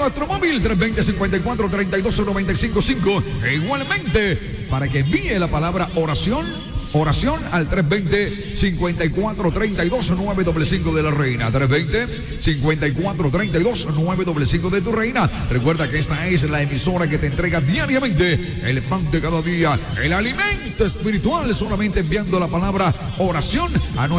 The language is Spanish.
nuestro móvil 320-54-32-95-5. E igualmente, para que envíe la palabra oración al 320-54-32-955 de la reina. 320-54-32-955 de tu reina. Recuerda que esta es la emisora que te entrega diariamente el pan de cada día, el alimento espiritual, solamente enviando la palabra oración a nuestra